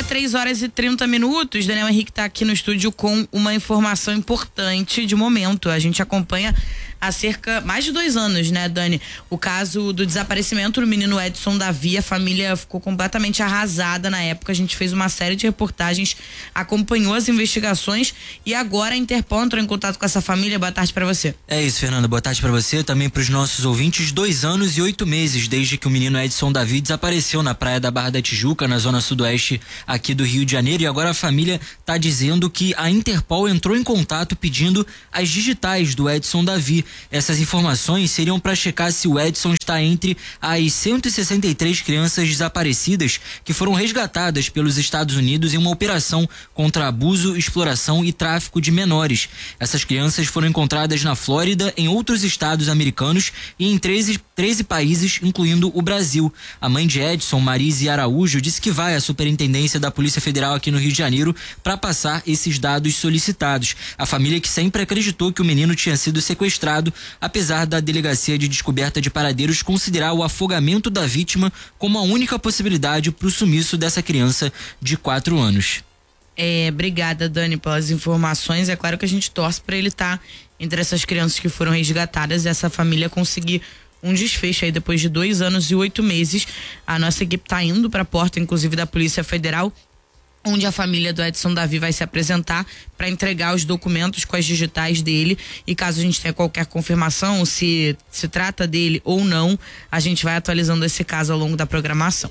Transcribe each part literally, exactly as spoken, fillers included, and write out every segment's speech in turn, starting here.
três horas e trinta minutos. Daniel Henrique está aqui no estúdio com uma informação importante de momento. A gente acompanha há cerca mais de dois anos, né, Dani? O caso do desaparecimento do menino Edson Davi. A família ficou completamente arrasada na época. A gente fez uma série de reportagens, acompanhou as investigações e agora a Interpol entrou em contato com essa família. Boa tarde para você. É isso, Fernanda. Boa tarde para você, também para os nossos ouvintes. Dois anos e oito meses desde que o menino Edson Davi desapareceu na praia da Barra da Tijuca, na zona sudoeste aqui do Rio de Janeiro, e agora a família está dizendo que a Interpol entrou em contato pedindo as digitais do Edson Davi. Essas informações seriam para checar se o Edson está entre as cento e sessenta e três crianças desaparecidas que foram resgatadas pelos Estados Unidos em uma operação contra abuso, exploração e tráfico de menores. Essas crianças foram encontradas na Flórida, em outros estados americanos e em treze, treze países, incluindo o Brasil. A mãe de Edson, Marise Araújo, disse que vai à Superintendência da Polícia Federal aqui no Rio de Janeiro para passar esses dados solicitados. A família, que sempre acreditou que o menino tinha sido sequestrado, apesar da Delegacia de Descoberta de Paradeiros considerar o afogamento da vítima como a única possibilidade para o sumiço dessa criança de quatro anos. É, obrigada, Dani, pelas informações. É claro que a gente torce para ele estar tá entre essas crianças que foram resgatadas e essa família conseguir um desfecho aí depois de dois anos e oito meses. A nossa equipe está indo para a porta, inclusive, da Polícia Federal, onde a família do Edson Davi vai se apresentar para entregar os documentos com as digitais dele, e caso a gente tenha qualquer confirmação se se trata dele ou não, a gente vai atualizando esse caso ao longo da programação.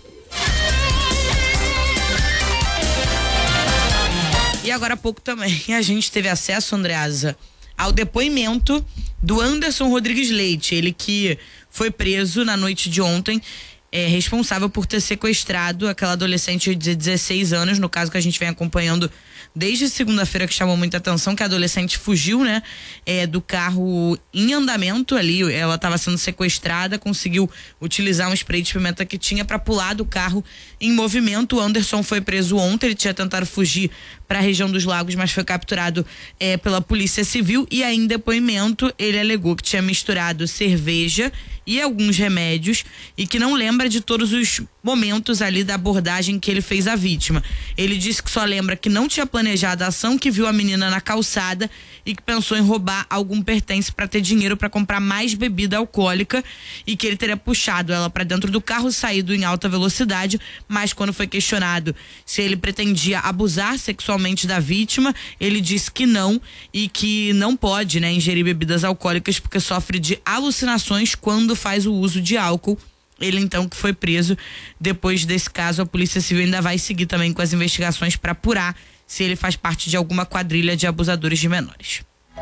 E agora há pouco também a gente teve acesso, Andreasa, ao depoimento do Anderson Rodrigues Leite, ele que foi preso na noite de ontem, é responsável por ter sequestrado aquela adolescente de dezesseis anos, no caso que a gente vem acompanhando desde segunda-feira, que chamou muita atenção, que a adolescente fugiu, né, é, do carro em andamento ali, ela estava sendo sequestrada, conseguiu utilizar um spray de pimenta que tinha para pular do carro em movimento. O Anderson foi preso ontem, ele tinha tentado fugir para a região dos Lagos, mas foi capturado é, pela Polícia Civil, e aí em depoimento ele alegou que tinha misturado cerveja e alguns remédios e que não lembra de todos os momentos ali da abordagem que ele fez à vítima. Ele disse que só lembra que não tinha planejado a ação, que viu a menina na calçada e que pensou em roubar algum pertence para ter dinheiro para comprar mais bebida alcoólica, e que ele teria puxado ela para dentro do carro, saído em alta velocidade, mas quando foi questionado se ele pretendia abusar sexualmente da vítima, ele disse que não, e que não pode, né, ingerir bebidas alcoólicas porque sofre de alucinações quando faz o uso de álcool. Ele então que foi preso. Depois desse caso, a Polícia Civil ainda vai seguir também com as investigações para apurar se ele faz parte de alguma quadrilha de abusadores de menores.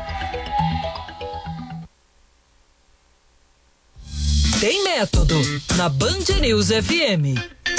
Tem método na Band News F M.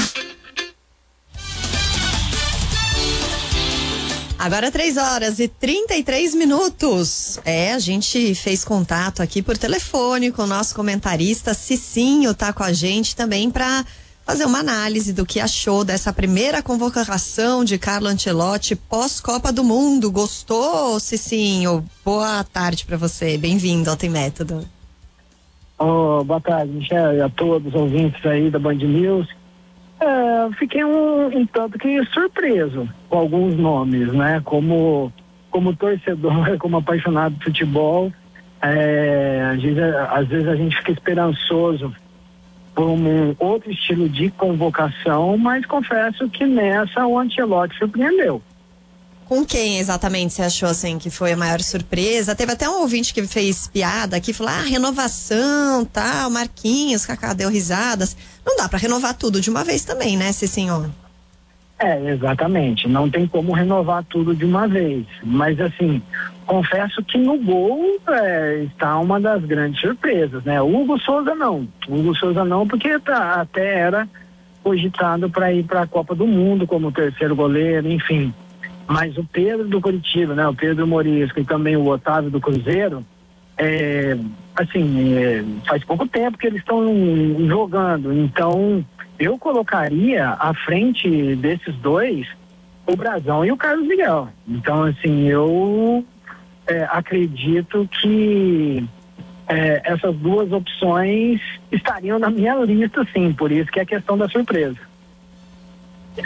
Agora três horas e trinta e três minutos. É, a gente fez contato aqui por telefone com o nosso comentarista Cicinho, tá com a gente também para fazer uma análise do que achou dessa primeira convocação de Carlo Ancelotti pós-Copa do Mundo. Gostou, Cicinho? Boa tarde para você, bem-vindo ao Tem Método. Oh, boa tarde, Michel, e a todos os ouvintes aí da Band News. É, fiquei um, um tanto que surpreso com alguns nomes, né? Como, como torcedor, como apaixonado de futebol, é, às, vezes, às vezes a gente fica esperançoso por um outro estilo de convocação, mas confesso que nessa o Ancelotti surpreendeu. Com quem exatamente você achou assim que foi a maior surpresa? Teve até um ouvinte que fez piada aqui, falou, ah, renovação, tal, Marquinhos, Kaká deu risadas. Não dá pra renovar tudo de uma vez também, né, Cicinho? É, exatamente, não tem como renovar tudo de uma vez, mas assim, confesso que no gol é, está uma das grandes surpresas, né? O Hugo Souza não, o Hugo Souza não, porque tá, até era cogitado para ir para a Copa do Mundo como terceiro goleiro, enfim. Mas o Pedro do Curitiba, né? O Pedro Morisco e também o Otávio do Cruzeiro, é, assim, é, faz pouco tempo que eles estão jogando. Então, eu colocaria à frente desses dois o Brazão e o Carlos Miguel. Então, assim, eu é, acredito que é, essas duas opções estariam na minha lista, sim. Por isso que é a questão da surpresa.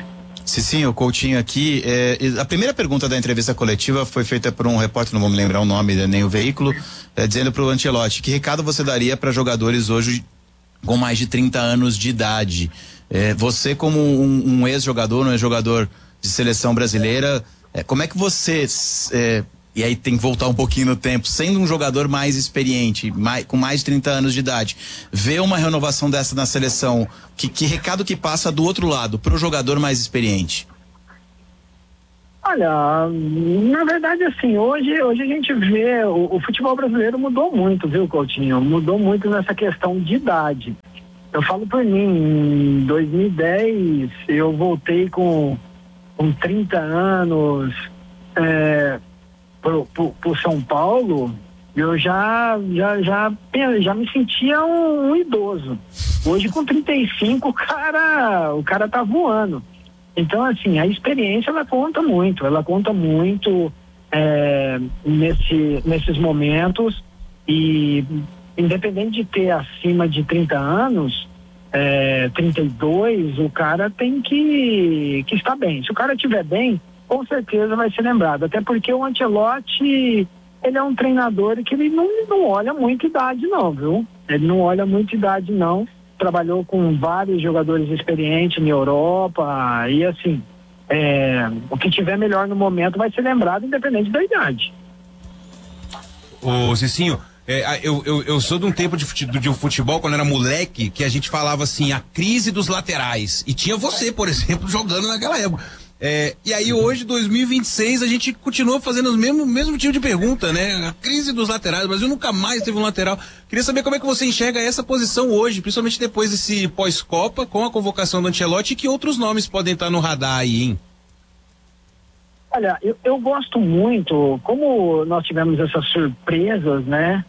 Sim, o Coutinho aqui. É, a primeira pergunta da entrevista coletiva foi feita por um repórter, não vou me lembrar o nome nem o veículo, é, dizendo para o Ancelotti: que recado você daria para jogadores hoje com mais de trinta anos de idade? É, você, como um, um ex-jogador, um ex-jogador de seleção brasileira, é, como é que você, é, e aí tem que voltar um pouquinho no tempo, sendo um jogador mais experiente, mais, com mais de trinta anos de idade, vê uma renovação dessa na seleção, que, que recado que passa do outro lado, para o jogador mais experiente? Olha, na verdade, assim, hoje, hoje a gente vê, o, o futebol brasileiro mudou muito, viu, Coutinho? Mudou muito nessa questão de idade. Eu falo por mim, em dois mil e dez eu voltei com, com trinta anos, é, pro, pro, pro São Paulo, eu já, já, já, já me sentia um, um idoso. Hoje, com trinta e cinco, o cara, o cara tá voando. Então, assim, a experiência, ela conta muito, ela conta muito é, nesse, nesses momentos, e independente de ter acima de trinta anos, é, trinta e dois, o cara tem que, que estar bem. Se o cara estiver bem, com certeza vai ser lembrado, até porque o Ancelotti, ele é um treinador que ele não, não olha muito idade não, viu? Ele não olha muito idade não, trabalhou com vários jogadores experientes na Europa, e assim, é, o que tiver melhor no momento vai ser lembrado, independente da idade. Ô Cicinho, é, eu, eu, eu sou de um tempo de futebol, de futebol, quando era moleque, que a gente falava assim, a crise dos laterais, e tinha você, por exemplo, jogando naquela época. É, e aí hoje, dois mil e vinte e seis, a gente continua fazendo o mesmo, mesmo tipo de pergunta, né? A crise dos laterais, o Brasil nunca mais teve um lateral. Queria saber como é que você enxerga essa posição hoje, principalmente depois desse pós-Copa, com a convocação do Ancelotti, e que outros nomes podem estar no radar aí, hein? Olha, eu, eu gosto muito, como nós tivemos essas surpresas, né?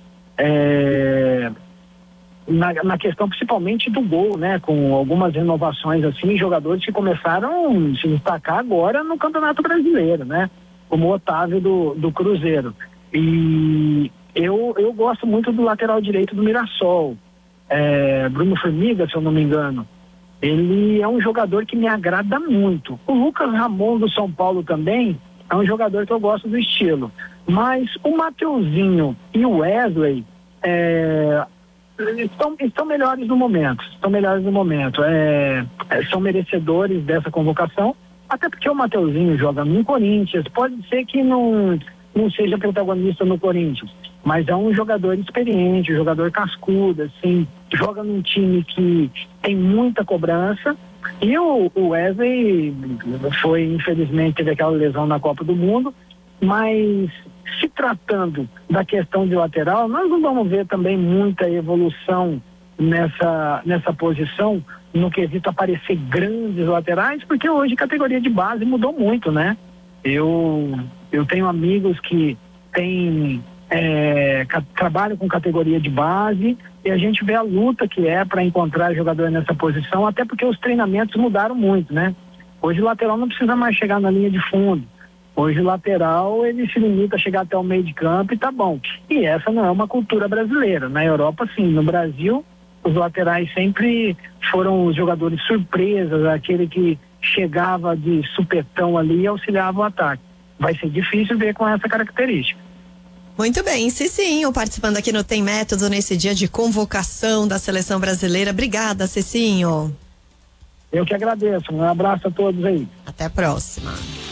É, na, na questão principalmente do gol, né? Com algumas renovações assim, jogadores que começaram a se destacar agora no Campeonato Brasileiro, né? Como o Otávio do, do Cruzeiro. E eu, eu gosto muito do lateral direito do Mirassol, é, Bruno Formiga, se eu não me engano. Ele é um jogador que me agrada muito. O Lucas Ramon do São Paulo também é um jogador que eu gosto do estilo. Mas o Mateuzinho e o Wesley é, estão, estão melhores no momento. Estão melhores no momento. É, é, são merecedores dessa convocação, até porque o Mateuzinho joga no Corinthians. Pode ser que não, não seja protagonista no Corinthians, mas é um jogador experiente, um jogador cascudo, assim, joga num time que tem muita cobrança. E o, o Wesley foi, infelizmente, teve aquela lesão na Copa do Mundo, mas se tratando da questão de lateral, nós não vamos ver também muita evolução nessa, nessa posição, no quesito aparecer grandes laterais, porque hoje a categoria de base mudou muito, né? Eu, eu tenho amigos que têm É, ca- trabalham com categoria de base, e a gente vê a luta que é para encontrar jogador nessa posição, até porque os treinamentos mudaram muito, né? Hoje o lateral não precisa mais chegar na linha de fundo. Hoje o lateral, ele se limita a chegar até o meio de campo e tá bom. E essa não é uma cultura brasileira. Na Europa, sim. No Brasil, os laterais sempre foram os jogadores surpresas, aquele que chegava de supetão ali e auxiliava o ataque. Vai ser difícil ver com essa característica. Muito bem, Cicinho, participando aqui no Tem Método nesse dia de convocação da seleção brasileira. Obrigada, Cicinho. Eu que agradeço. Um abraço a todos aí. Até a próxima.